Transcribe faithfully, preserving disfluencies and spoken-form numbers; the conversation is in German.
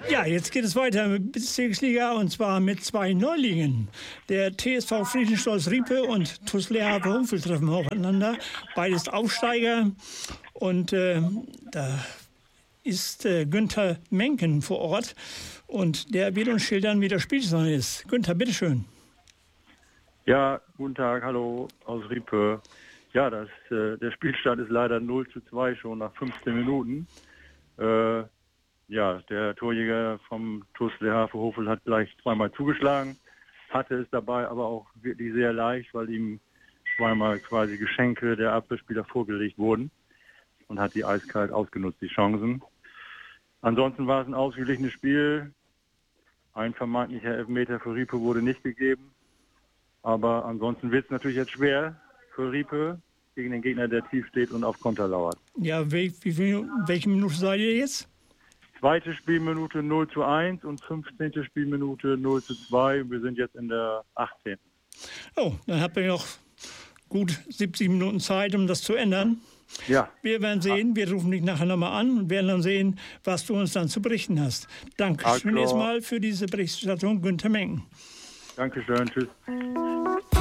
Ja, jetzt geht es weiter mit Bezirksliga und zwar mit zwei Neulingen. Der T S V Friedrichstolz Riepe und T U S Lehrhafe Hochfeld treffen aufeinander. Beides Aufsteiger und äh, da ist äh, Günther Menken vor Ort und der wird uns schildern, wie das Spielstand ist. Günther, bitteschön. Ja, guten Tag, hallo aus Riepe. Ja, das, äh, der Spielstand ist leider null zu zwei schon nach fünfzehn Minuten. Äh, ja, der Torjäger vom T U S Lehrhafe Hochfeld hat gleich zweimal zugeschlagen, hatte es dabei aber auch wirklich sehr leicht, weil ihm zweimal quasi Geschenke der Abwehrspieler vorgelegt wurden und hat die eiskalt ausgenutzt, die Chancen. Ansonsten war es ein ausgeglichenes Spiel. Ein vermeintlicher Elfmeter für Riepe wurde nicht gegeben. Aber ansonsten wird es natürlich jetzt schwer für Riepe gegen den Gegner, der tief steht und auf Konter lauert. Ja, wie, wie, welche Minute seid ihr jetzt? Zweite Spielminute null zu eins und fünfzehnte Spielminute null zu zwei. Wir sind jetzt in der achtzehnten Oh, dann habt ihr noch gut siebzig Minuten Zeit, um das zu ändern. Ja. Wir werden sehen, wir rufen dich nachher nochmal an und werden dann sehen, was du uns dann zu berichten hast. Danke schön erstmal für diese Berichterstattung, Günther Menken. Dankeschön, tschüss.